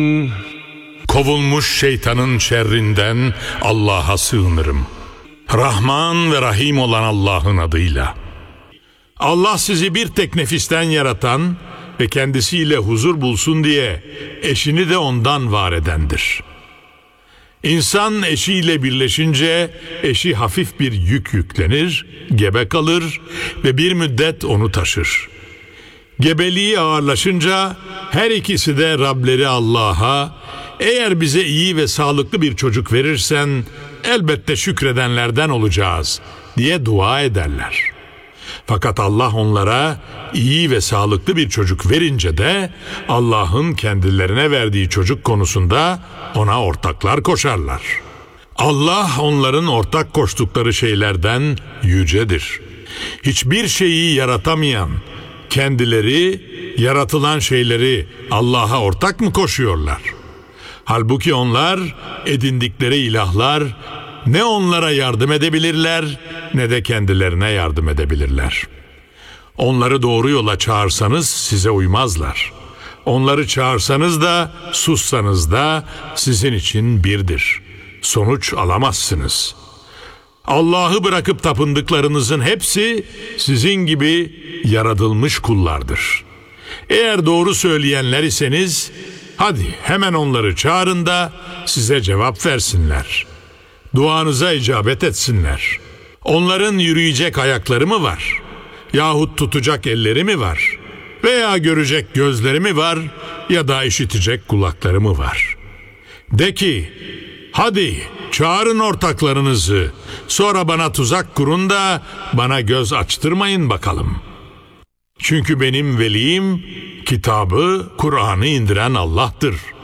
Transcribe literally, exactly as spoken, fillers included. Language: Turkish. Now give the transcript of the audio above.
Kovulmuş şeytanın şerrinden Allah'a sığınırım. Rahman ve Rahim olan Allah'ın adıyla. Allah sizi bir tek nefisten yaratan ve kendisiyle huzur bulsun diye eşini de ondan var edendir. İnsan eşiyle birleşince eşi hafif bir yük yüklenir, gebe kalır ve bir müddet onu taşır. Gebeliği ağırlaşınca her ikisi de Rableri Allah'a, eğer bize iyi ve sağlıklı bir çocuk verirsen elbette şükredenlerden olacağız diye dua ederler. Fakat Allah onlara iyi ve sağlıklı bir çocuk verince de Allah'ın kendilerine verdiği çocuk konusunda ona ortaklar koşarlar. Allah onların ortak koştukları şeylerden yücedir. Hiçbir şeyi yaratamayan, kendileri yaratılan şeyleri Allah'a ortak mı koşuyorlar? Halbuki onlar edindikleri ilahlar ne onlara yardım edebilirler ne de kendilerine yardım edebilirler. Onları doğru yola çağırsanız size uymazlar. Onları çağırsanız da sussanız da sizin için birdir. Sonuç alamazsınız. Allah'ı bırakıp tapındıklarınızın hepsi sizin gibi yaratılmış kullardır. Eğer doğru söyleyenler iseniz hadi hemen onları çağırın da size cevap versinler. Duanıza icabet etsinler. Onların yürüyecek ayakları mı var? Yahut tutacak elleri mi var? Veya görecek gözleri mi var? Ya da işitecek kulakları mı var? De ki, hadi çağırın ortaklarınızı, sonra bana tuzak kurun da bana göz açtırmayın bakalım. Çünkü benim velim, kitabı, Kur'an'ı indiren Allah'tır.